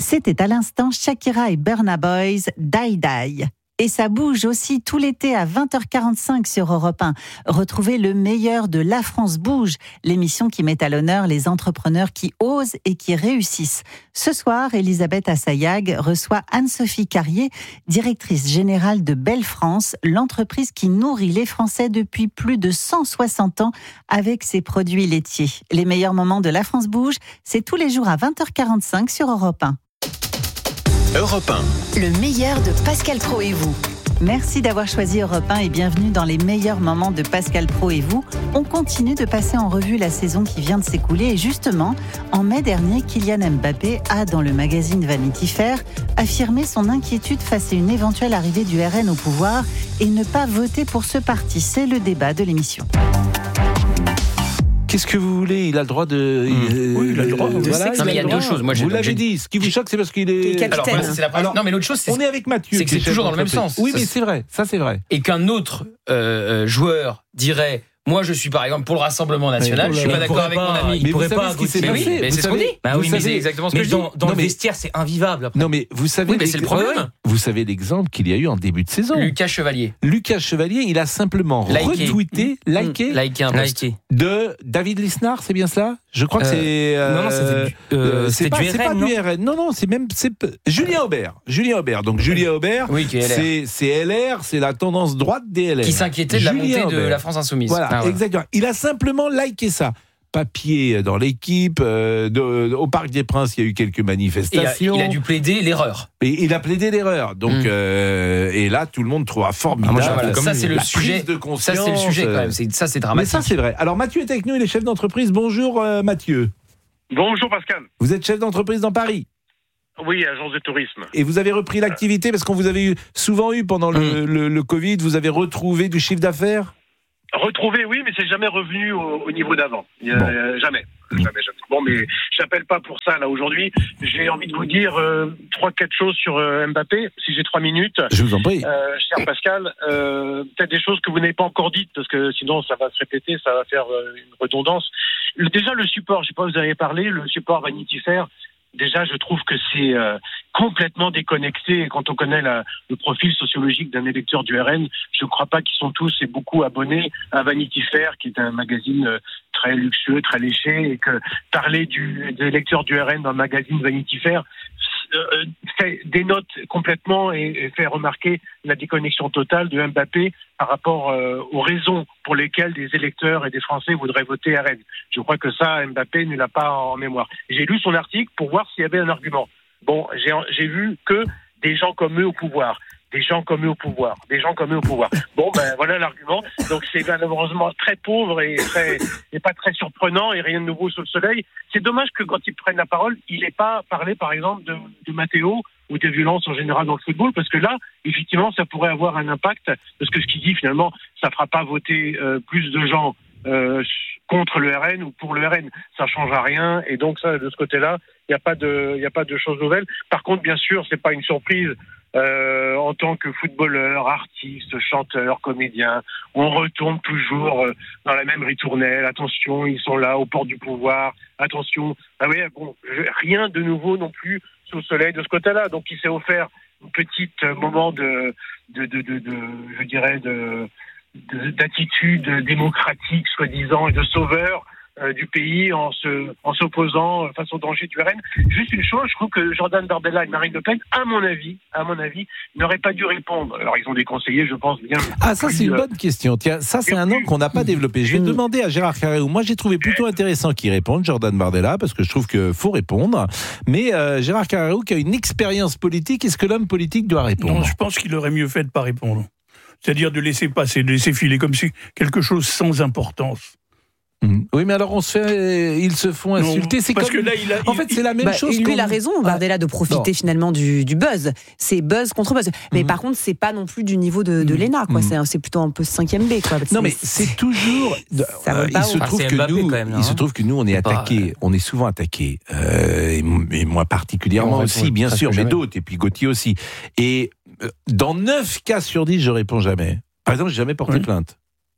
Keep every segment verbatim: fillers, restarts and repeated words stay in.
C'était à l'instant Shakira et Burna Boy, Die Die. Et ça bouge aussi tout l'été à vingt heures quarante-cinq sur Europe un. Retrouvez le meilleur de La France bouge, l'émission qui met à l'honneur les entrepreneurs qui osent et qui réussissent. Ce soir, Elisabeth Assayag reçoit Anne-Sophie Carrier, directrice générale de Belle France, l'entreprise qui nourrit les Français depuis plus de cent soixante ans avec ses produits laitiers. Les meilleurs moments de La France bouge, c'est tous les jours à vingt heures quarante-cinq sur Europe un. Europe un. Le meilleur de Pascal Praud et vous. Merci d'avoir choisi Europe un et bienvenue dans les meilleurs moments de Pascal Praud et vous. On continue de passer en revue la saison qui vient de s'écouler et justement, en mai dernier, Kylian Mbappé a, dans le magazine Vanity Fair, affirmé son inquiétude face à une éventuelle arrivée du R N au pouvoir et ne pas voter pour ce parti. C'est le débat de l'émission. Qu'est-ce que vous voulez ? Il a le droit de. Mmh. Oui, il a le droit. Euh, voilà, non, mais il y a deux choses. Moi, j'ai, vous l'avez j'ai... dit. Ce qui vous choque, c'est parce qu'il est. Alors, voilà, c'est la première... Non, mais l'autre chose, c'est. On est avec Mathieu. C'est que c'est toujours dans le même sens. Oui, ça, mais c'est... c'est vrai. Ça, c'est vrai. Et qu'un autre euh, joueur dirait. Moi, je suis par exemple pour le Rassemblement National. Mais, je suis pas d'accord avec pas, mon ami. Mais il vous pourrait savez pas. ce qui s'est mais passé. oui, mais c'est ce qu'on dit. Bah oui, mais c'est exactement ce que mais je dans, dis. dans non, le mais... vestiaire, c'est invivable. Après. Non, mais vous savez. Oui, mais c'est le problème. Vous savez l'exemple qu'il y a eu en début de saison. Lucas Chevalier. Lucas Chevalier, il a simplement liké. retweeté, liké, liké un post de David Lisnard, c'est bien cela ? Je crois que euh, c'est. Euh, non, non, c'était du, euh, c'est c'était pas, du R N. c'est pas non du R N. Non, non, c'est même. C'est Julien Aubert. Julien Aubert. Donc Julien Aubert, oui, qui est L R. c'est, c'est L R, c'est la tendance droite des L R. Qui s'inquiétait de la Julien montée de Aubert. la France Insoumise. Voilà, ah, ouais. exactement. Il a simplement liké ça. Papier dans l'équipe, euh, de, au Parc des Princes, il y a eu quelques manifestations. Et il a dû plaider l'erreur. Et il a plaidé l'erreur. Donc, mm. euh, et là, tout le monde trouve formidable. Ah, moi, voilà, ça, c'est le la sujet. De ça, c'est le sujet quand même. C'est, ça, c'est dramatique. Mais ça, c'est vrai. Alors, Mathieu est avec nous, il est chef d'entreprise. Bonjour, euh, Mathieu. Bonjour, Pascal. Vous êtes chef d'entreprise dans Paris ? Oui, agence de tourisme. Et vous avez repris l'activité parce qu'on vous avait eu, souvent eu pendant le, mm. le, le Covid, vous avez retrouvé du chiffre d'affaires ? Retrouver, oui, mais c'est jamais revenu au, au niveau d'avant. Il, bon. euh, jamais. Jamais, jamais. Bon, mais j'appelle pas pour ça, là, aujourd'hui. J'ai envie de vous dire euh, trois, quatre choses sur euh, Mbappé, si j'ai trois minutes. Je vous en prie. Euh, cher Pascal, euh, peut-être des choses que vous n'avez pas encore dites, parce que sinon, ça va se répéter, ça va faire euh, une redondance. Le, déjà, le support, je sais pas, vous avez parlé, le support Vanity Fair. Déjà, je trouve que c'est euh, complètement déconnecté. Et quand on connaît la, le profil sociologique d'un électeur du R N, je ne crois pas qu'ils sont tous et beaucoup abonnés à Vanity Fair, qui est un magazine euh, très luxueux, très léché, et que parler du, des lecteurs du R N dans le magazine Vanity Fair euh, fait, dénote complètement et, et fait remarquer la déconnexion totale de Mbappé par rapport euh, aux raisons pour lesquelles des électeurs et des Français voudraient voter R N. Je crois que ça, Mbappé ne l'a pas en mémoire. J'ai lu son article pour voir s'il y avait un argument. Bon, j'ai, j'ai vu que des gens comme eux au pouvoir, des gens comme eux au pouvoir, des gens comme eux au pouvoir. Bon, ben voilà l'argument. Donc c'est malheureusement très pauvre et, très, et pas très surprenant et rien de nouveau sous le soleil. C'est dommage que quand ils prennent la parole, il n'ait pas parlé par exemple de, de Matteo ou des violences en général dans le football, parce que là, effectivement, ça pourrait avoir un impact, parce que ce qu'il dit finalement, ça fera pas voter euh, plus de gens euh, contre le R N ou pour le R N. Ça change à rien, et donc ça, de ce côté-là, il n'y a pas de, il y a pas de choses nouvelles. Par contre, bien sûr, c'est pas une surprise. Euh, en tant que footballeur, artiste, chanteur, comédien, on retourne toujours euh, dans la même ritournelle. Attention, ils sont là, aux portes du pouvoir. Attention. Ah oui, bon, je, rien de nouveau non plus sous le soleil de ce côté-là. Donc, il s'est offert un petit euh, moment de, de, de, de, de, je dirais, de, de, d'attitude démocratique, soi-disant, et de sauveur euh, du pays en se, en s'opposant euh, face au danger du R N. Juste une chose, je trouve que Jordan Bardella et Marine Le Pen, à mon avis, à mon avis, n'auraient pas dû répondre. Alors, ils ont des conseillers, je pense bien. Ah, ça, plus, c'est une euh, bonne question. Tiens, ça, c'est un plus, angle qu'on n'a pas développé. Je vais mmh. demander à Gérard Carreau. Moi, j'ai trouvé plutôt intéressant qu'il réponde, Jordan Bardella, parce que je trouve qu'il faut répondre. Mais euh, Gérard Carreau, qui a une expérience politique, est-ce que l'homme politique doit répondre ? Non, je pense qu'il aurait mieux fait de ne pas répondre. C'est-à-dire de laisser passer, de laisser filer, comme si quelque chose sans importance. Mmh. Oui, mais alors on se fait, ils se font insulter. Non, c'est parce comme... que là, il a, en il, fait, c'est la même bah, chose. Et lui, qu'on... il a raison, Bardella, de profiter non. finalement du, du buzz. C'est buzz contre buzz. Mais mmh. par contre, c'est pas non plus du niveau de, de l'E N A, quoi. Mmh. C'est, c'est plutôt un peu cinquième B, quoi. Non, c'est, mais c'est toujours. Ça euh, il se trouve que Mbappé, nous, quand même, là, il se hein. trouve que nous, on est attaqués. On est souvent attaqués, euh, et, et moi particulièrement on aussi, répond bien sûr, mais jamais. d'autres, et puis Gauthier aussi. Et euh, dans neuf cas sur dix, je réponds jamais. Par exemple, j'ai jamais porté oui. plainte.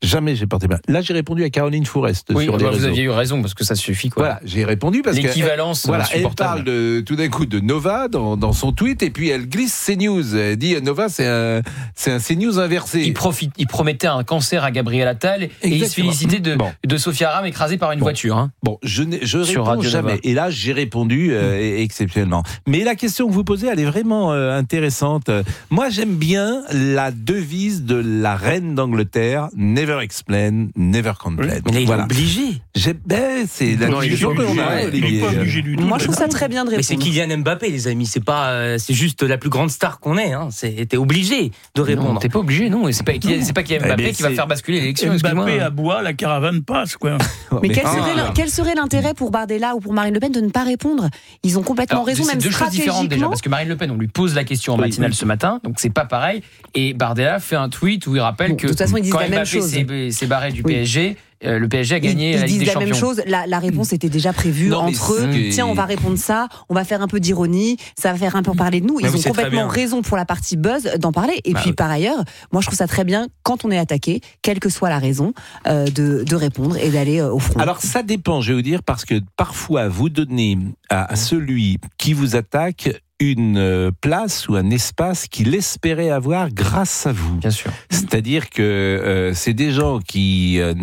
Jamais j'ai porté plainte. Là, j'ai répondu à Caroline Fourest Oui, sur les bah, vous réseaux. aviez eu raison, parce que ça suffit, quoi. Voilà, j'ai répondu parce que l'équivalence, elle, voilà, elle insupportable. parle de, tout d'un coup de Nova dans, dans son tweet et puis elle glisse CNews. Elle dit Nova, c'est un, c'est un CNews inversé. Il, profite, il promettait un cancer à Gabriel Attal et Exactement. il se félicitait de, bon. de Sophia Aram écrasée par une bon. voiture. Hein. Bon, je, je Sur réponds Radio jamais. Nova. Et là, j'ai répondu euh, exceptionnellement. Mais la question que vous posez, elle est vraiment euh, intéressante. Moi, j'aime bien la devise de la reine d'Angleterre, never explain, never complain. Mais là, il voilà. est obligé. J'ai, ben, c'est la Non, il est discussion pas que l'on obligé. a, Il est Olivier. pas obligé du tout. Moi, je trouve ça très bien de Mais répondre. c'est Kylian Mbappé, les amis. C'est pas, euh, c'est juste la plus grande star qu'on ait. Hein. C'est, t'es obligé de répondre. Non, t'es pas obligé, non. Et c'est pas, c'est pas Kylian Eh Mbappé bien, qui va c'est- faire basculer l'élection. excuse-moi. Mbappé à bois, la caravane passe, quoi. Mais quel Ah. serait, l'in- quel serait l'intérêt pour Bardella ou pour Marine Le Pen de ne pas répondre? Ils ont complètement Alors, raison, c'est même deux choses différentes déjà, stratégiquement. parce que Marine Le Pen, on lui pose la question en Oui, matinale oui. ce matin, donc c'est pas pareil. Et Bardella fait un tweet où il rappelle Bon, que de toute façon, ils disent quand la même Mbappé chose. s'est, s'est barré du Oui. P S G, euh, le P S G a gagné Ils, ils la Ligue disent des la Champions. même chose. La, la réponse était déjà prévue Non, mais entre eux. c'est- Tiens, on va répondre ça. On va faire un peu d'ironie. Ça va faire un peu parler de nous. Mais Ils oui, ont c'est très complètement bien. raison pour la partie buzz d'en parler. Et Bah puis oui. par ailleurs, moi je trouve ça très bien quand on est attaqué, quelle que soit la raison, euh, de, de répondre et d'aller euh, au front. Alors ça dépend, je vais vous dire, parce que parfois vous donnez à celui qui vous attaque une euh, place ou un espace qu'il espérait avoir grâce à vous. Bien sûr. C'est-à-dire que euh, c'est des gens qui euh,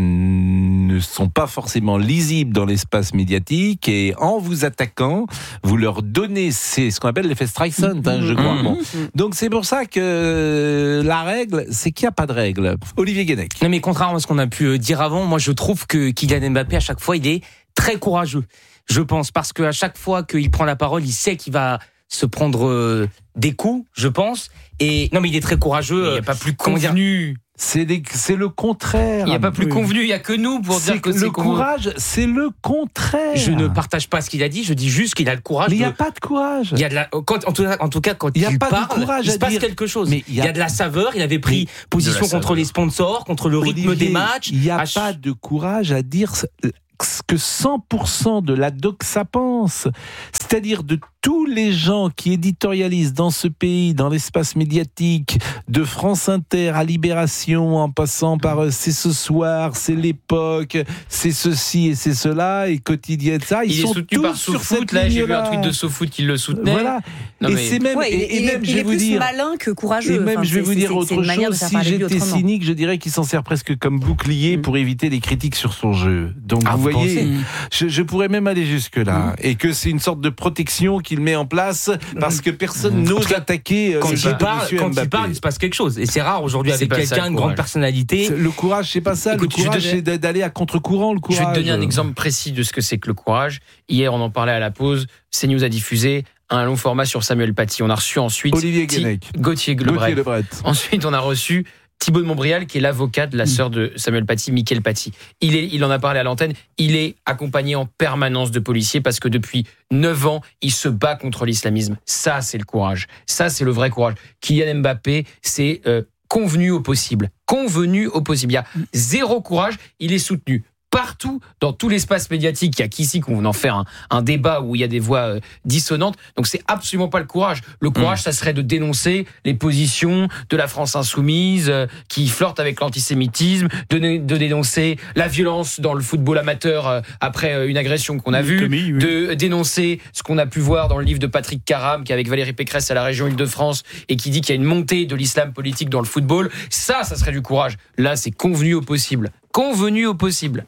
ne sont pas forcément lisibles dans l'espace médiatique et en vous attaquant, vous leur donnez, c'est ce qu'on appelle l'effet Streisand, hein, je crois. Mmh. Bon. Donc c'est pour ça que euh, la règle, c'est qu'il n'y a pas de règle. Olivier Guénec. Non, mais contrairement à ce qu'on a pu euh, dire avant, moi je trouve que Kylian Mbappé, à chaque fois, il est très courageux. Je pense, parce qu'à chaque fois qu'il prend la parole, il sait qu'il va se prendre euh, des coups, je pense. Et non, mais il est très courageux. Il n'y euh, a pas plus comment dire convenu. C'est, des- c'est le contraire. Il n'y a pas plus Oui. convenu. Il n'y a que nous pour C'est dire que le c'est con- courage, c'est le contraire. Je ne partage pas ce qu'il a dit, je dis juste qu'il a le courage Mais il n'y a de... pas de courage. Il y a de la, quand, en, tout cas, en tout cas, quand Il y a il pas de parle, courage il à se passe dire- quelque chose. Mais il y a, de la saveur. Il avait pris Mais- position De la contre saveur. les sponsors, contre le rythme Olivier, des matchs. Il n'y a À pas ch- de courage à dire ce ce que cent pour cent de la doxa pense. C'est-à-dire de tous les gens qui éditorialisent dans ce pays, dans l'espace médiatique, de France Inter à Libération, en passant par euh, c'est ce soir, c'est l'époque, c'est ceci et c'est cela, et quotidien de ça, ils Il est sont soutenu tous par sur SoFoot. cette Là, j'ai vu ligne-là. un tweet de SoFoot qui le soutenait. Voilà. Non, et mais- c'est même, Ouais, il, et, et il même, est, je il vais est vous plus dire. malin que courageux. Et même, Enfin, je vais c'est- vous dire c'est- c'est autre une manière de chose. faire Si parler de lui j'étais autrement. cynique, je dirais qu'il s'en sert presque comme bouclier Mm. pour éviter les critiques sur son jeu. Donc, Ah, vous vous voyez, pensez je, je pourrais même aller jusque-là. Et que c'est une sorte de protection qu'il met en place parce que personne En tout n'ose cas, attaquer euh, Quand, le il jeu de parle, Monsieur quand Mbappé. il parle, il se passe quelque chose. Et c'est rare aujourd'hui C'est avec pas ça, quelqu'un, le une grande courage. personnalité. C'est- Le courage, c'est pas ça. Écoute, le je vais courage, donner- c'est d'a- d'aller à contre-courant. Le Je courage. vais te donner un exemple précis de ce que c'est que le courage. Hier, on en parlait à la pause. CNews a diffusé un long format sur Samuel Paty. On a reçu ensuite Olivier Thi- Guénec. Gauthier Gauthier Lebret. Lebret. Ensuite, on a reçu Thibaut de Montbrial, qui est l'avocat de la sœur de Samuel Paty, Mickaël Paty. Il, est, il en a parlé à l'antenne. Il est accompagné en permanence de policiers parce que depuis neuf ans, il se bat contre l'islamisme. Ça, c'est le courage. Ça, c'est le vrai courage. Kylian Mbappé, c'est euh, convenu au possible. Convenu au possible. Il y a zéro courage. Il est soutenu partout dans tout l'espace médiatique. Il y a qu'ici qu'on en faire un, un débat où il y a des voix euh, dissonantes. Donc c'est absolument pas le courage. Le courage, ça serait de dénoncer les positions de la France insoumise euh, qui flirte avec l'antisémitisme, de, de dénoncer la violence dans le football amateur euh, après euh, une agression qu'on a vue, Tommy, oui. de dénoncer ce qu'on a pu voir dans le livre de Patrick Caram, qui est avec Valérie Pécresse à la région Île-de-France et qui dit qu'il y a une montée de l'islam politique dans le football. Ça, ça serait du courage. Là, c'est convenu au possible. Convenu au possible.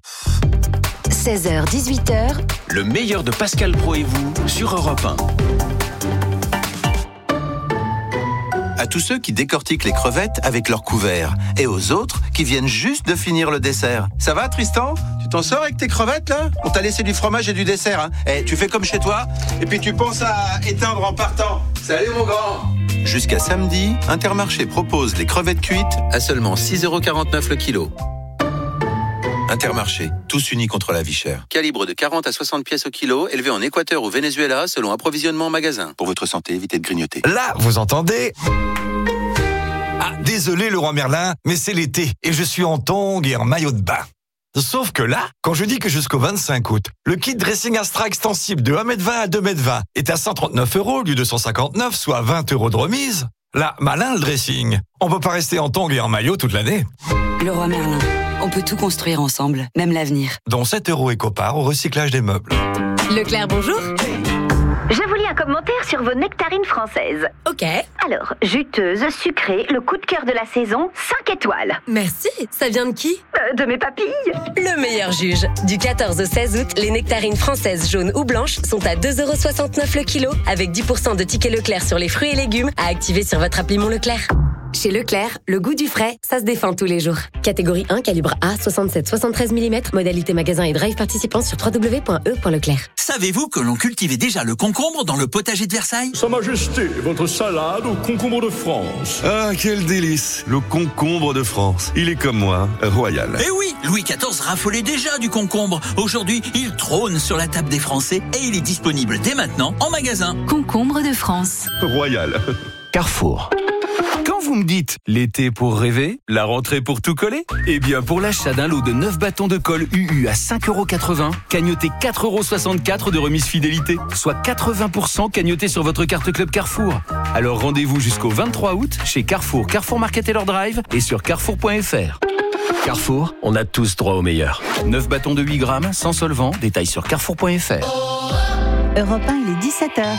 seize heures dix-huit heures, Le meilleur de Pascal Pro et vous sur Europe un. À tous ceux qui décortiquent les crevettes avec leur couvert et aux autres qui viennent juste de finir le dessert. Ça va, Tristan? Tu t'en sors avec tes crevettes, là? On t'a laissé du fromage et du dessert, hein? Eh, tu fais comme chez toi et puis tu penses à éteindre en partant. Salut, mon grand! Jusqu'à samedi, Intermarché propose les crevettes cuites à seulement six euros quarante-neuf le kilo. Intermarché, tous unis contre la vie chère. Calibre de quarante à soixante pièces au kilo, élevé en Équateur ou Venezuela selon approvisionnement en magasin. Pour votre santé, évitez de grignoter. Là, vous entendez? Ah, désolé Leroy Merlin, mais c'est l'été et je suis en tongs et en maillot de bain. Sauf que là, quand je dis que jusqu'au vingt-cinq août, le kit dressing Astra extensible de un mètre vingt à deux mètres vingt est à cent trente-neuf euros au lieu de cent cinquante-neuf, soit vingt euros de remise, là, malin le dressing. On peut pas rester en tongs et en maillot toute l'année. Leroy Merlin, On peut tout construire ensemble, même l'avenir. Dont sept euros Écopar au recyclage des meubles. Leclerc, bonjour. Je vous lis un commentaire sur vos nectarines françaises. Ok. Alors, juteuse, sucrée, le coup de cœur de la saison, cinq étoiles. Merci. Ça vient de qui? euh, De mes papilles. Le meilleur juge. Du quatorze au seize août, les nectarines françaises jaunes ou blanches sont à deux euros soixante-neuf le kilo, avec dix pour cent de tickets Leclerc sur les fruits et légumes à activer sur votre appli Mon Leclerc. Chez Leclerc, le goût du frais, ça se défend tous les jours. Catégorie un, calibre A, soixante-sept soixante-treize millimètres, modalité magasin et drive participant sur w w w point e point leclerc. Savez-vous que l'on cultivait déjà le concombre dans le potager de Versailles? Sa Majesté, votre salade au concombre de France. Ah, quel délice! Le concombre de France. Il est comme moi, royal. Eh oui, Louis quatorze raffolait déjà du concombre. Aujourd'hui, il trône sur la table des Français et il est disponible dès maintenant en magasin. Concombre de France. Royal. Carrefour. Quand vous me dites l'été pour rêver, la rentrée pour tout coller, eh bien pour l'achat d'un lot de neuf bâtons de colle U U à cinq euros quatre-vingts, cagnotez quatre euros soixante-quatre de remise fidélité, soit quatre-vingts pour cent cagnotés sur votre carte Club Carrefour. Alors rendez-vous jusqu'au vingt-trois août chez Carrefour, Carrefour Market et leur drive et sur carrefour point f r. Carrefour, on a tous droit au meilleur. neuf bâtons de huit grammes, sans solvant, détail sur carrefour point f r. Europe un, il est dix-sept heures.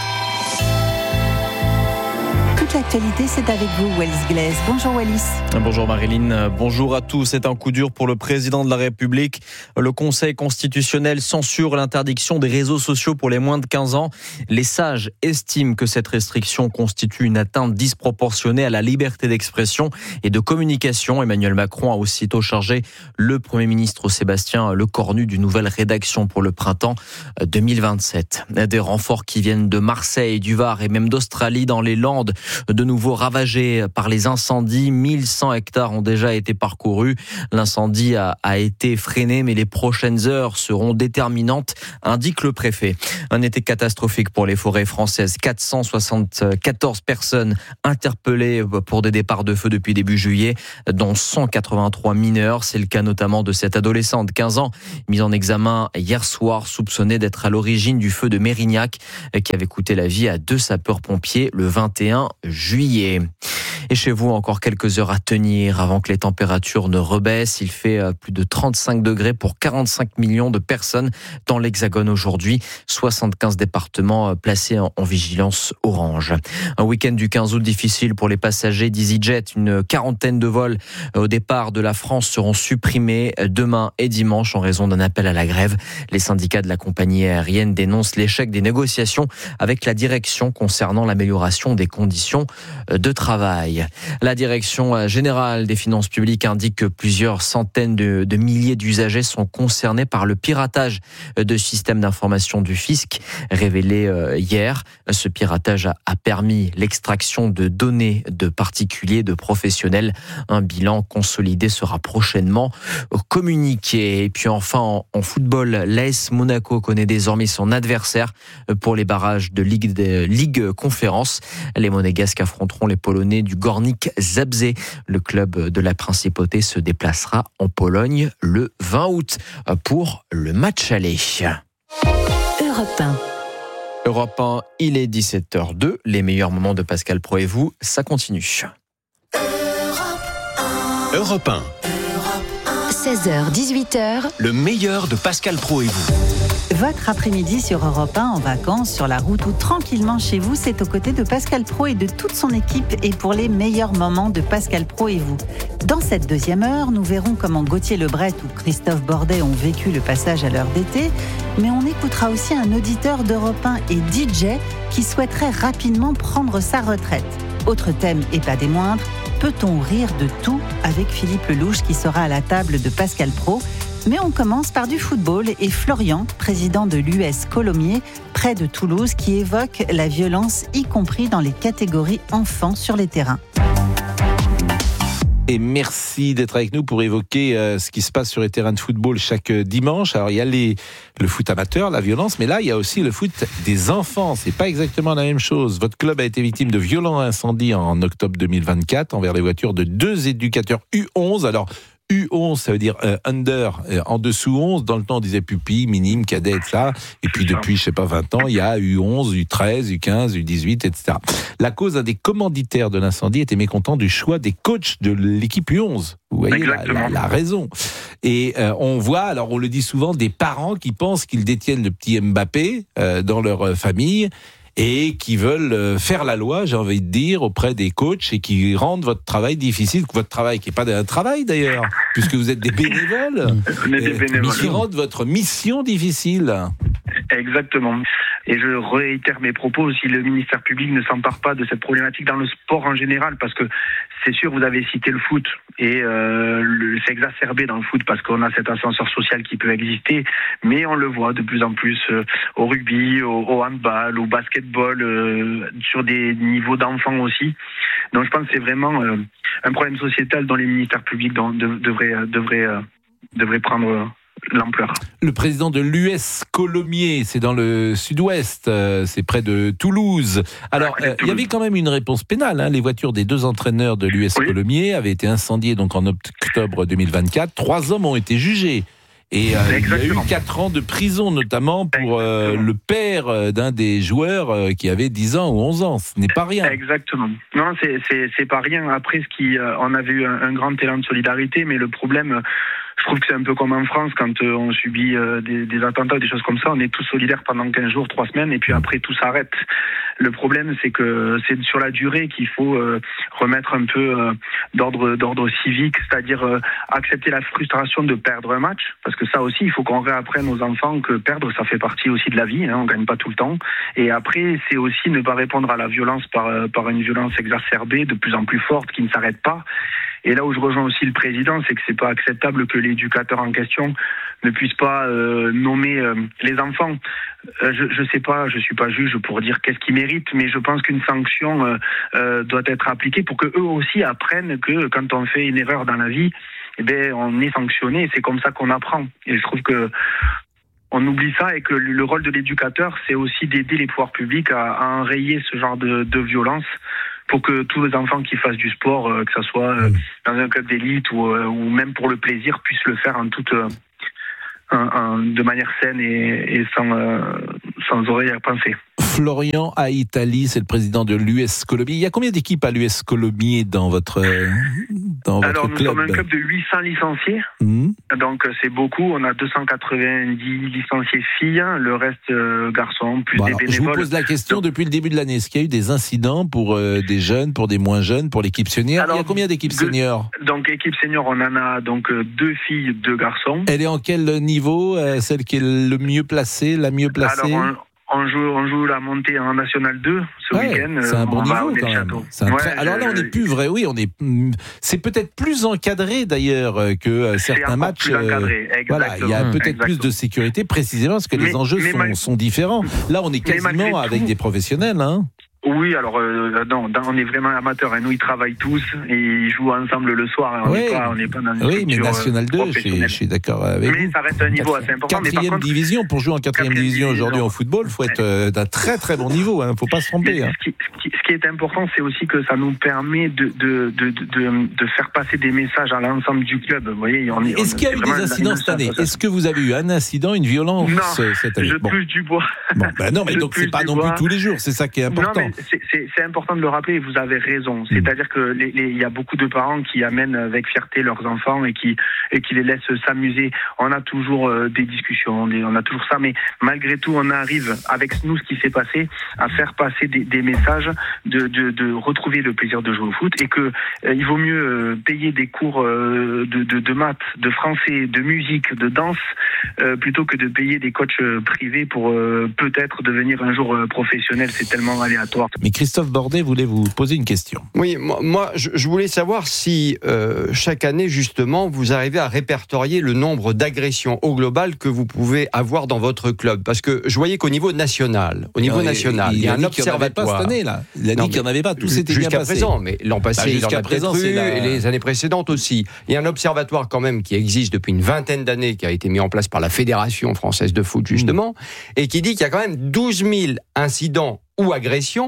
L'actualité, c'est avec vous, Wallis Glaise. Bonjour Wallis. Bonjour Marilyn, bonjour à tous. C'est un coup dur pour le président de la République. Le Conseil constitutionnel censure l'interdiction des réseaux sociaux pour les moins de quinze ans. Les sages estiment que cette restriction constitue une atteinte disproportionnée à la liberté d'expression et de communication. Emmanuel Macron a aussitôt chargé le Premier ministre Sébastien Lecornu d'une nouvelle rédaction pour le printemps deux mille vingt-sept. Des renforts qui viennent de Marseille, du Var et même d'Australie dans les Landes, de nouveau ravagés par les incendies. mille cent hectares ont déjà été parcourus. L'incendie a, a été freiné, mais les prochaines heures seront déterminantes, indique le préfet. Un été catastrophique pour les forêts françaises. quatre cent soixante-quatorze personnes interpellées pour des départs de feu depuis début juillet, dont cent quatre-vingt-trois mineurs. C'est le cas notamment de cette adolescente de quinze ans, mise en examen hier soir, soupçonnée d'être à l'origine du feu de Mérignac, qui avait coûté la vie à deux sapeurs-pompiers le vingt et un juillet. Et chez vous, encore quelques heures à tenir avant que les températures ne rebaissent. Il fait plus de trente-cinq degrés pour quarante-cinq millions de personnes dans l'Hexagone aujourd'hui. soixante-quinze départements placés en vigilance orange. Un week-end du quinze août difficile pour les passagers d'EasyJet. Une quarantaine de vols au départ de la France seront supprimés demain et dimanche en raison d'un appel à la grève. Les syndicats de la compagnie aérienne dénoncent l'échec des négociations avec la direction concernant l'amélioration des conditions de travail. La direction générale des finances publiques indique que plusieurs centaines de, de milliers d'usagers sont concernés par le piratage de systèmes d'information du fisc révélé hier. Ce piratage a, a permis l'extraction de données de particuliers, de professionnels. Un bilan consolidé sera prochainement communiqué. Et puis enfin, en, en football, l'A S Monaco connaît désormais son adversaire pour les barrages de Ligue, de Ligue Conférence. Les Monégasques affronteront les Polonais du Gornik Zabrze. Le club de la Principauté se déplacera en Pologne le vingt août pour le match aller. Europe un. Europe un, il est dix-sept heures deux. Les meilleurs moments de Pascal Praud et vous, ça continue. Europe un. seize heures, dix-huit heures. Le meilleur de Pascal Praud et vous. Votre après-midi sur Europe un en vacances, sur la route ou tranquillement chez vous, c'est aux côtés de Pascal Praud et de toute son équipe et pour les meilleurs moments de Pascal Praud et vous. Dans cette deuxième heure, nous verrons comment Gauthier Lebret ou Christophe Bordet ont vécu le passage à l'heure d'été, mais on écoutera aussi un auditeur d'Europe un et D J qui souhaiterait rapidement prendre sa retraite. Autre thème et pas des moindres, peut-on rire de tout avec Philippe Lelouch qui sera à la table de Pascal Praud? Mais on commence par du football et Florian, président de l'U S Colomiers, près de Toulouse, qui évoque la violence, y compris dans les catégories enfants sur les terrains. Et merci d'être avec nous pour évoquer euh, ce qui se passe sur les terrains de football chaque dimanche. Alors il y a les, le foot amateur, la violence, mais là il y a aussi le foot des enfants. C'est pas exactement la même chose. Votre club a été victime de violents incendies en octobre deux mille vingt-quatre envers les voitures de deux éducateurs U onze. Alors U onze, ça veut dire euh, under, euh, en dessous onze. Dans le temps, on disait pupille, minime, cadet, et cetera. Et puis depuis, je sais pas, vingt ans, il y a U onze, U treize, U quinze, U dix-huit, et cetera. La cause, un des commanditaires de l'incendie était mécontent du choix des coachs de l'équipe U onze. Vous voyez la, la, la raison. Et euh, on voit, alors on le dit souvent, des parents qui pensent qu'ils détiennent le petit Mbappé euh, dans leur euh, famille et qui veulent faire la loi, j'ai envie de dire, auprès des coachs et qui rendent votre travail difficile, votre travail qui n'est pas un travail d'ailleurs, puisque vous êtes des bénévoles, On est des bénévoles. mais qui rendent votre mission difficile. Exactement. Et je réitère mes propos, si le ministère public ne s'empare pas de cette problématique dans le sport en général, parce que c'est sûr, vous avez cité le foot, et euh, le, c'est exacerbé dans le foot parce qu'on a cet ascenseur social qui peut exister, mais on le voit de plus en plus euh, au rugby, au, au handball, au basketball, euh, sur des niveaux d'enfants aussi. Donc je pense que c'est vraiment euh, un problème sociétal dont les ministères publics dans, de, devraient, devraient, euh, devraient prendre... Euh, l'ampleur. Le président de l'U S Colomiers, c'est dans le sud-ouest, euh, c'est près de Toulouse. Alors, euh, il y avait quand même une réponse pénale. Hein. Les voitures des deux entraîneurs de l'U S oui. Colomiers avaient été incendiées donc en octobre deux mille vingt-quatre. Trois hommes ont été jugés. Et euh, il y a eu quatre ans de prison, notamment pour euh, le père d'un des joueurs euh, qui avait dix ans ou onze ans. Ce n'est pas rien. Exactement. Non, c'est, c'est, c'est pas rien. Après, ce qui, euh, on avait eu un, un grand élan de solidarité, mais le problème... Je trouve que c'est un peu comme en France, quand euh, on subit euh, des, des attentats, des choses comme ça, on est tous solidaires pendant quinze jours, trois semaines, et puis après tout s'arrête. Le problème, c'est que c'est sur la durée qu'il faut euh, remettre un peu euh, d'ordre, d'ordre civique, c'est-à-dire euh, accepter la frustration de perdre un match, parce que ça aussi, il faut qu'on réapprenne aux enfants que perdre, ça fait partie aussi de la vie, hein, on gagne pas tout le temps. Et après, c'est aussi ne pas répondre à la violence par, euh, par une violence exacerbée, de plus en plus forte, qui ne s'arrête pas. Et là où je rejoins aussi le président, c'est que c'est pas acceptable que l'éducateur en question ne puisse pas euh, nommer euh, les enfants. Euh, je, je sais pas, je suis pas juge pour dire qu'est-ce qu'ils méritent, mais je pense qu'une sanction euh, euh, doit être appliquée pour que eux aussi apprennent que quand on fait une erreur dans la vie, eh ben on est sanctionné. Et c'est comme ça qu'on apprend. Et je trouve que on oublie ça et que le rôle de l'éducateur, c'est aussi d'aider les pouvoirs publics à, à enrayer ce genre de, de violence, pour que tous les enfants qui fassent du sport, euh, que ce soit euh, dans un club d'élite ou, euh, ou même pour le plaisir, puissent le faire en toute, euh, en, en, de manière saine et, et sans, euh, sans oreille à penser. Florian Aitali, c'est le président de l'U S Colomiers. Il y a combien d'équipes à l'U S Colomiers dans votre, dans votre Alors, club ? nous sommes un club de huit cents licenciés. Mmh. Donc, c'est beaucoup. On a deux cent quatre-vingt-dix licenciés filles, le reste euh, garçons, plus bon, des alors, bénévoles. Je vous pose la question donc, depuis le début de l'année. Est-ce qu'il y a eu des incidents pour euh, des jeunes, pour des moins jeunes, pour l'équipe senior ? Alors, il y a combien d'équipes deux, seniors ? Donc, équipe senior, on en a donc deux filles, deux garçons. Elle est en quel niveau ? euh, Celle qui est le mieux placée, la mieux placée ? Alors, on, On joue, on joue la montée en National deux ce ouais, week-end. C'est un bon on niveau quand même. C'est un ouais, très... Alors là, on n'est plus vrai. Oui, on est. C'est peut-être plus encadré d'ailleurs que certains matchs. Plus encadré, voilà, il y a peut-être exactement. plus de sécurité précisément parce que mais, les enjeux sont, mal... sont différents. Là, on est quasiment avec tout... des professionnels, hein. Oui, alors euh, non, on est vraiment amateurs. Et nous, ils travaillent tous et ils jouent ensemble le soir. On n'est oui. pas, on n'est pas dans une oui, mais National deux, je suis, je suis d'accord avec mais vous. Mais ça reste un niveau assez important. Quatrième contre, division, pour jouer en quatrième division aujourd'hui en football, il faut être euh, d'un très très bon niveau. Il hein, ne faut pas se tromper. Hein. Ce, qui, ce, qui, ce qui est important, c'est aussi que ça nous permet de, de, de, de, de, de faire passer des messages à l'ensemble du club. Vous voyez, on est, Est-ce on, qu'il y a eu des incidents cette année ? Est-ce que vous avez eu un incident, une violence non, cette année ? Je bon. touche du bois. Bon, ben non, mais donc c'est pas non plus tous les jours. C'est ça qui est important. Non, mais c'est, c'est, c'est important de le rappeler, vous avez raison. C'est-à-dire que les, les, il y a beaucoup de parents qui amènent avec fierté leurs enfants et qui, et qui les laissent s'amuser. On a toujours euh, des discussions, on a toujours ça, mais malgré tout, on arrive, avec nous, ce qui s'est passé, à faire passer des, des messages de, de, de retrouver le plaisir de jouer au foot et que euh, il vaut mieux euh, payer des cours euh, de, de, de maths, de français, de musique, de danse, euh, plutôt que de payer des coachs euh, privés pour euh, peut-être devenir un jour euh, professionnel. C'est tellement aléatoire. Mais Christophe Bordet voulait vous poser une question. Oui, moi, moi je, je voulais savoir si euh, chaque année, justement, vous arrivez à répertorier le nombre d'agressions au global que vous pouvez avoir dans votre club. Parce que je voyais qu'au niveau national, au niveau non, national, il, il y a un Il observatoire. n'y en avait pas cette année, là. Il a dit qu'il n'y en avait pas. Tout s'était bien passé. Jusqu'à présent, mais l'an passé, bah, il en a présent, peut-être eu, la... et les années précédentes aussi. Il y a un observatoire quand même qui existe depuis une vingtaine d'années, qui a été mis en place par la Fédération française de foot, justement, mmh. et qui dit qu'il y a quand même douze mille incidents ou agressions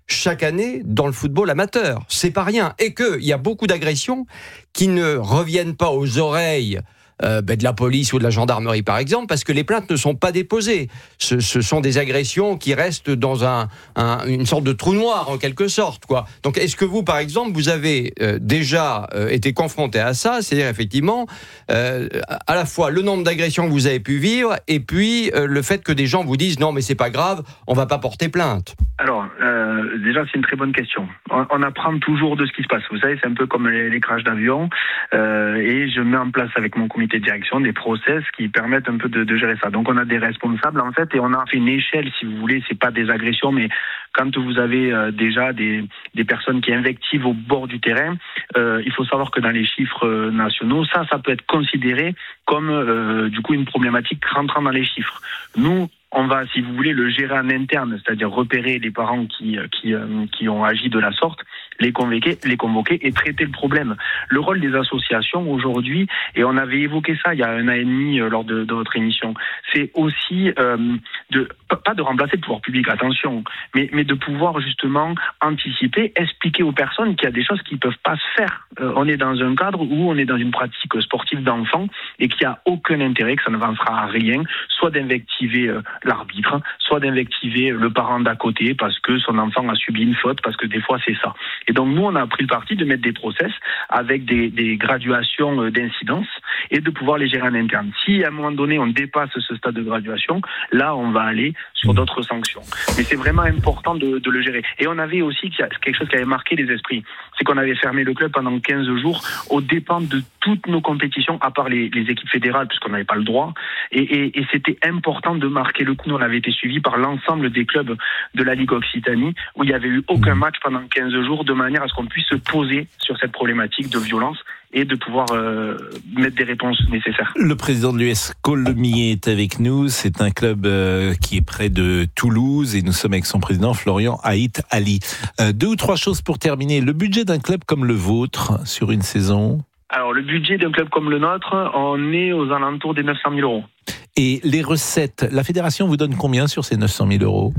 chaque année dans le football amateur. C'est pas rien. Et qu'il y a beaucoup d'agressions qui ne reviennent pas aux oreilles Euh, ben de la police ou de la gendarmerie par exemple, parce que les plaintes ne sont pas déposées. Ce, ce sont des agressions qui restent dans un, un, une sorte de trou noir en quelque sorte, quoi. Donc est-ce que vous par exemple vous avez euh, déjà euh, été confronté à ça, c'est-à-dire effectivement euh, à la fois le nombre d'agressions que vous avez pu vivre et puis euh, le fait que des gens vous disent non mais c'est pas grave, on va pas porter plainte? Alors euh, déjà c'est une très bonne question. On, on apprend toujours de ce qui se passe. Vous savez, c'est un peu comme les, les crashs d'avion euh, et je mets en place avec mon comité de direction des process qui permettent un peu de, de gérer ça. Donc on a des responsables en fait et on a fait une échelle, si vous voulez, c'est pas des agressions, mais quand vous avez euh, déjà des, des personnes qui invectivent au bord du terrain, euh, il faut savoir que dans les chiffres euh, nationaux, ça, ça peut être considéré comme euh, du coup une problématique rentrant dans les chiffres. Nous, on va, si vous voulez, le gérer en interne, c'est-à-dire repérer les parents qui qui euh, qui ont agi de la sorte, les convoquer, les convoquer et traiter le problème. Le rôle des associations aujourd'hui, et on avait évoqué ça il y a un an et demi euh, lors de, de votre émission, c'est aussi euh, de pas de remplacer le pouvoir public, attention, mais mais de pouvoir justement anticiper, expliquer aux personnes qu'il y a des choses qui peuvent pas se faire. Euh, on est dans un cadre où on est dans une pratique sportive d'enfant et qu'il y a aucun intérêt, que ça ne avancera à rien, soit d'invectiver euh, l'arbitre, soit d'invectiver le parent d'à côté parce que son enfant a subi une faute, parce que des fois c'est ça. Et donc nous on a pris le parti de mettre des process avec des, des graduations d'incidence et de pouvoir les gérer en interne. Si à un moment donné on dépasse ce stade de graduation, là on va aller sur d'autres sanctions. Mais c'est vraiment important de, de le gérer. Et on avait aussi quelque chose qui avait marqué les esprits, c'est qu'on avait fermé le club pendant quinze jours aux dépens de toutes nos compétitions, à part les, les équipes fédérales, puisqu'on n'avait pas le droit. Et, et, et c'était important de marquer le coup. Nous, on avait été suivis par l'ensemble des clubs de la Ligue Occitanie, où il n'y avait eu aucun match pendant quinze jours, de manière à ce qu'on puisse se poser sur cette problématique de violence et de pouvoir euh, mettre des réponses nécessaires. Le président de l'U S Colomiers est avec nous. C'est un club euh, qui est près de Toulouse et nous sommes avec son président Florian Haït Ali. Euh, deux ou trois choses pour terminer. Le budget d'un club comme le vôtre sur une saison? Alors, le budget d'un club comme le nôtre, on est aux alentours des neuf cent mille euros. Et les recettes, la fédération vous donne combien sur ces neuf cent mille euros?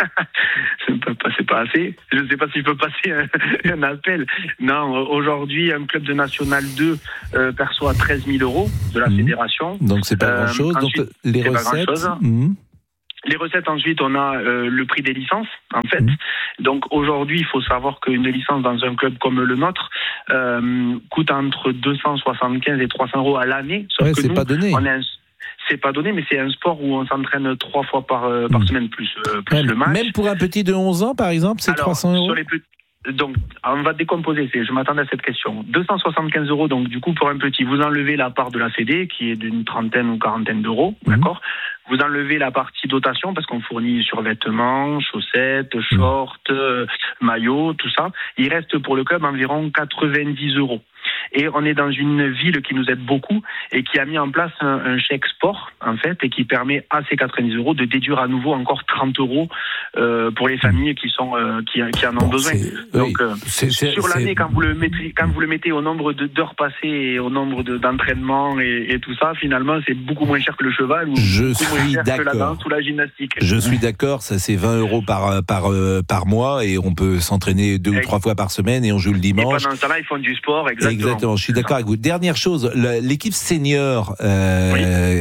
C'est pas assez. Je ne sais pas si je peux passer un, un appel. Non, aujourd'hui, un club de National deux euh, perçoit treize mille euros de la mmh. fédération. Donc, c'est pas euh, grand-chose. Ensuite, Donc, les c'est recettes. Pas grand-chose. Mmh. Les recettes, ensuite, on a euh, le prix des licences, en fait. Mmh. Donc, aujourd'hui, il faut savoir qu'une licence dans un club comme le nôtre euh, coûte entre deux cent soixante-quinze et trois cents euros à l'année. Sauf ouais, que c'est nous, pas donné. On est un... C'est pas donné, mais c'est un sport où on s'entraîne trois fois par, euh, par mmh. semaine, plus, euh, plus même, le match. Même pour un petit de onze ans, par exemple, c'est Alors, trois cents euros. Sur les plus... Donc, on va décomposer. Je m'attendais à cette question. deux cent soixante-quinze euros, donc du coup, pour un petit, vous enlevez la part de la Fédé, qui est d'une trentaine ou quarantaine d'euros, mmh. d'accord ? Vous enlevez la partie dotation, parce qu'on fournit survêtements, chaussettes, shorts, euh, maillots, tout ça. Il reste pour le club environ quatre-vingt-dix euros. Et on est dans une ville qui nous aide beaucoup et qui a mis en place un, un chèque sport, en fait, et qui permet à ces quatre-vingt-dix euros de déduire à nouveau encore trente euros euh, pour les familles qui sont euh, qui, qui en ont bon, besoin. Donc, oui, euh, c'est, c'est, sur l'année, c'est... quand vous le mettez, quand vous le mettez au nombre de, d'heures passées et au nombre de, d'entraînements et, et tout ça, finalement, c'est beaucoup moins cher que le cheval ou Je beaucoup suis moins cher d'accord. que la danse ou la gymnastique. Je suis d'accord, ça c'est vingt euros par par par mois et on peut s'entraîner deux ou trois fois par semaine et on joue le dimanche. Et pendant ce temps-là, ils font du sport, exactement. Exactement, je suis d'accord avec vous. Dernière chose, l'équipe senior, euh,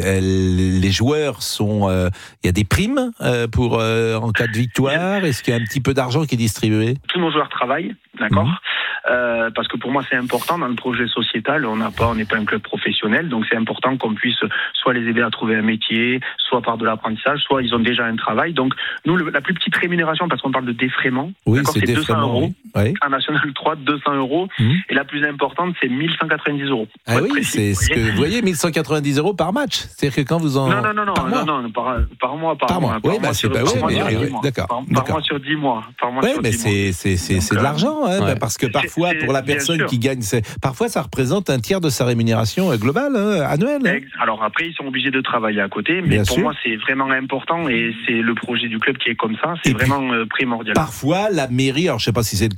oui. les joueurs sont, il euh, y a des primes euh, pour euh, en cas de victoire. Est-ce qu'il y a un petit peu d'argent qui est distribué? Tous nos joueurs travaillent, d'accord. Mmh. Euh, parce que pour moi c'est important dans le projet sociétal. On n'a pas, on n'est pas un club professionnel, donc c'est important qu'on puisse soit les aider à trouver un métier, soit par de l'apprentissage, soit ils ont déjà un travail. Donc nous, le, la plus petite rémunération, parce qu'on parle de défraiement, oui, d'accord, c'est, c'est deux cents euros. Oui. En National trois, deux cents euros. Mmh. Et la plus importante, c'est mille cent quatre-vingt-dix euros. Ah oui, précis, c'est ce que vous voyez, mille cent quatre-vingt-dix euros par match. C'est-à-dire que quand vous en non non non non par non, mois. non, non par, par mois par, par mois. mois. Oui, par bah mois c'est sur, bah par oui, mois mais, sur oui, dix mois. d'accord. Par, d'accord. par mois sur dix mois. Par mois oui, sur mais dix c'est mois. c'est c'est Donc, c'est de l'argent, hein, ouais. parce que parfois c'est, pour la personne qui gagne, c'est, parfois ça représente un tiers de sa rémunération globale hein, annuelle. Hein. Alors après, ils sont obligés de travailler à côté, mais Bien pour sûr. moi c'est vraiment important et c'est le projet du club qui est comme ça. C'est et vraiment puis, primordial. Parfois, la mairie, alors je sais pas si c'est le cas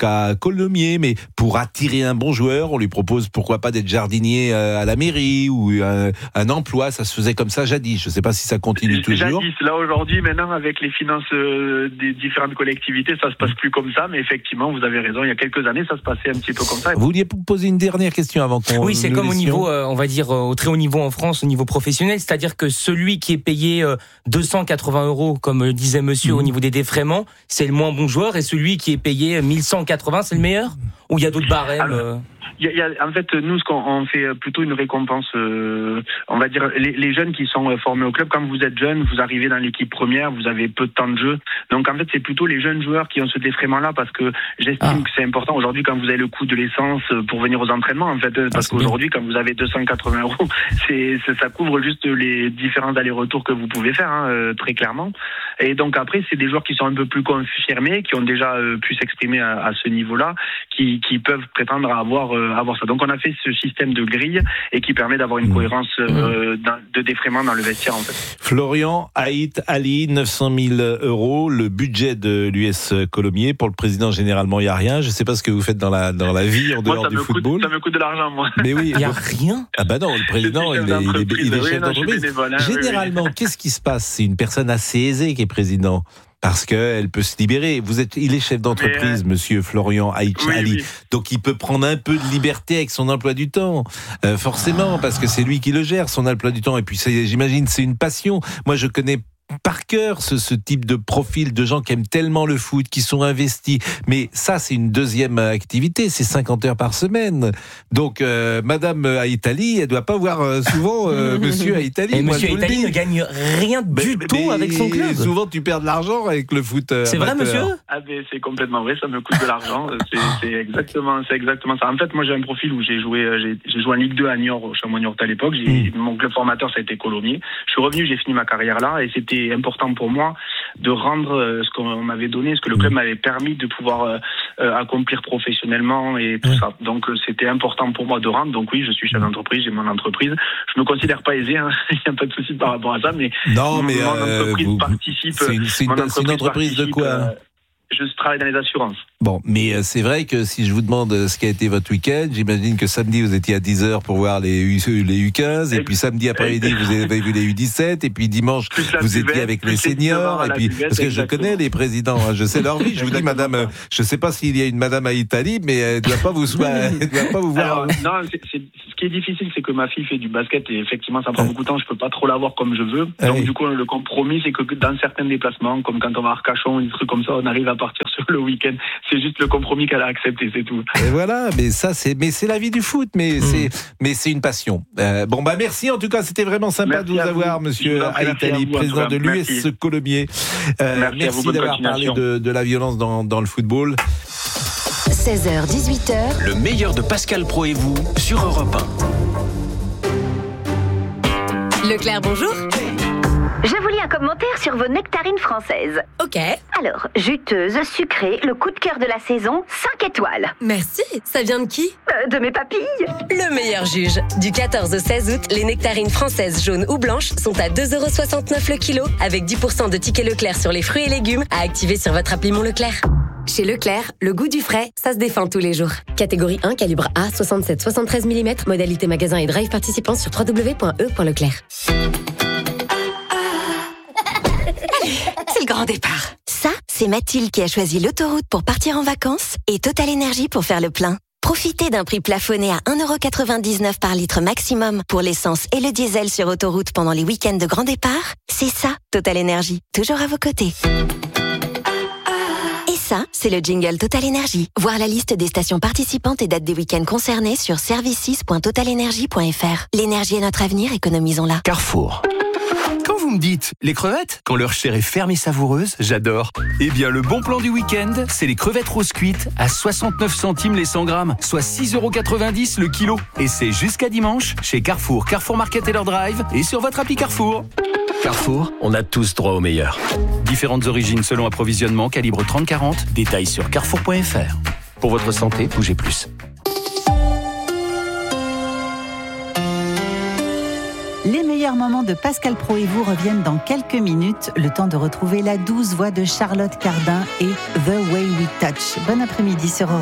cas Colomiers, mais pour attirer un bon joueur, on lui propose pourquoi pas d'être jardinier à la mairie ou un, un emploi. Ça se faisait comme ça jadis. Je ne sais pas si ça continue toujours. Jadis, là aujourd'hui, maintenant avec les finances euh, des différentes collectivités, ça se passe plus comme ça. Mais effectivement, vous avez raison. Il y a quelques années, ça se passait un petit peu comme ça. Vous vouliez poser une dernière question avant qu'on. Oui, c'est comme au niveau, euh, on va dire euh, au très haut niveau en France, au niveau professionnel, c'est-à-dire que celui qui est payé euh, deux cent quatre-vingts euros, comme le disait Monsieur, mmh. au niveau des défraiements, c'est le moins bon joueur, et celui qui est payé mille cent quatre-vingts, c'est le meilleur. Ou il y a d'autres barèmes. Alors, euh... Il y a, il y a, en fait, nous, ce qu'on on fait plutôt une récompense, euh, on va dire, les, les jeunes qui sont formés au club, quand vous êtes jeune, vous arrivez dans l'équipe première, vous avez peu de temps de jeu. Donc, en fait, c'est plutôt les jeunes joueurs qui ont ce défraiement-là, parce que j'estime ah. que c'est important aujourd'hui quand vous avez le coût de l'essence pour venir aux entraînements, en fait, parce ah, qu'aujourd'hui, quand vous avez deux cent quatre-vingts euros, c'est, c'est, ça couvre juste les différents allers-retours que vous pouvez faire, hein, euh, très clairement. Et donc, après, c'est des joueurs qui sont un peu plus confirmés, qui ont déjà euh, pu s'exprimer à, à ce niveau-là, qui, qui peuvent prétendre à avoir, euh, avoir ça. Donc, on a fait ce système de grille et qui permet d'avoir une cohérence euh, de défraiement dans le vestiaire, en fait. Florian Haït Ali, neuf cent mille euros, le budget de l'U S Colomiers. Pour le président, généralement, il n'y a rien. Je ne sais pas ce que vous faites dans la, dans la vie, en dehors moi, du coûte, football. Ça me coûte de l'argent, moi. Mais oui. Il n'y a rien. Ah bah non, le président, il est, il est, il est oui, chef non, d'entreprise. Bénévole, hein, Généralement, oui, oui. Qu'est-ce qui se passe? C'est une personne assez aisée qui est président. Parce qu'elle peut se libérer. Vous êtes, il est chef d'entreprise, euh, monsieur Florian Haït Ali. Oui, oui. Donc il peut prendre un peu de liberté avec son emploi du temps. Euh, forcément, parce que c'est lui qui le gère, son emploi du temps. Et puis c'est, j'imagine, c'est une passion. Moi, je connais par cœur ce, ce type de profil de gens qui aiment tellement le foot, qui sont investis. Mais ça, c'est une deuxième activité, c'est cinquante heures par semaine. Donc, euh, Madame Haït Ali, elle doit pas voir euh, souvent euh, Monsieur Haït Ali. Et moi, Monsieur Haït Ali ne gagne rien du mais, tout mais avec son club. Souvent, tu perds de l'argent avec le foot. Euh, c'est vrai, monsieur? Ah, ben, c'est complètement vrai, ça me coûte de l'argent. C'est, c'est exactement, c'est exactement ça. En fait, moi, j'ai un profil où j'ai joué, j'ai, j'ai joué en Ligue deux à Niort, au Chamonix à l'époque. J'ai, mmh. Mon club formateur, ça a été Colomiers. Je suis revenu, j'ai fini ma carrière là, et c'était important pour moi de rendre ce qu'on m'avait donné, ce que le club m'avait permis de pouvoir euh, accomplir professionnellement et tout ça. Donc c'était important pour moi de rendre. Donc oui, je suis chef d'entreprise, j'ai mon entreprise. Je me considère pas aisé, hein. Il n'y a pas de souci par rapport à ça, mais, non, mais mon euh, entreprise vous, participe. C'est une, c'est une, entreprise, c'est une entreprise de quoi euh, Je travaille dans les assurances. Bon, mais c'est vrai que si je vous demande ce qu'a été votre week-end, j'imagine que samedi vous étiez à dix heures pour voir les U, les U quinze, et puis samedi après-midi vous avez vu les U dix-sept, et puis dimanche vous étiez avec les seniors, et puis parce que je connais les présidents, hein, je sais leur vie. Je vous dis, madame, je sais pas s'il y a une madame à Italie, mais elle doit pas vous, elle doit pas vous voir. Alors, non, c'est, c'est, ce qui est difficile, c'est que ma fille fait du basket et effectivement ça prend beaucoup de temps. Je peux pas trop la voir comme je veux. Donc oui. Du coup, le compromis, c'est que dans certains déplacements, comme quand on va à Arcachon, des trucs comme ça, on arrive à partir sur le week-end. C'est juste le compromis qu'elle a accepté, c'est tout. Et voilà, mais ça, c'est, mais c'est la vie du foot, mais mmh. c'est, mais c'est une passion. Euh, bon, bah, merci. En tout cas, c'était vraiment sympa merci de vous avoir, vous. Monsieur Haït Ali, président de l'U S Colomiers. Euh, merci, merci vous, d'avoir parlé de, de la violence dans, dans le football. seize heures, dix-huit heures. Le meilleur de Pascal Pro et vous sur Europe un. Leclerc, bonjour. Je vous lis un commentaire sur vos nectarines françaises. Ok. Alors, juteuse, sucrée, le coup de cœur de la saison, cinq étoiles. Merci. Ça vient de qui ? euh, De mes papilles. Le meilleur juge. Du quatorze au seize août, les nectarines françaises jaunes ou blanches sont à deux euros soixante-neuf le kilo, avec dix pour cent de tickets Leclerc sur les fruits et légumes à activer sur votre appli Mon Leclerc. Chez Leclerc, le goût du frais, ça se défend tous les jours. Catégorie un, calibre A, soixante-sept soixante-treize millimètres, modalité magasin et drive participant sur w w w point e point leclerc. C'est le grand départ. Ça, c'est Mathilde qui a choisi l'autoroute pour partir en vacances et Total Énergie pour faire le plein. Profitez d'un prix plafonné à un euro quatre-vingt-dix-neuf par litre maximum pour l'essence et le diesel sur autoroute pendant les week-ends de grand départ. C'est ça, Total Énergie, toujours à vos côtés. Et ça, c'est le jingle Total Énergie. Voir la liste des stations participantes et dates des week-ends concernés sur services point total énergie point f r. L'énergie est notre avenir, économisons-la. Carrefour. Quand vous me dites les crevettes, quand leur chair est ferme et savoureuse, j'adore. Eh bien, le bon plan du week-end, c'est les crevettes roses cuites à soixante-neuf centimes les cent grammes, soit six euros quatre-vingt-dix le kilo. Et c'est jusqu'à dimanche chez Carrefour, Carrefour Market et leur drive et sur votre appli Carrefour. Carrefour, on a tous droit au meilleur. Différentes origines selon approvisionnement, calibre trente quarante, détails sur carrefour point f r. Pour votre santé, bougez plus. Les meilleurs moments de Pascal Pro et vous reviennent dans quelques minutes. Le temps de retrouver la douce voix de Charlotte Cardin et The Way We Touch. Bon après-midi sur Europe.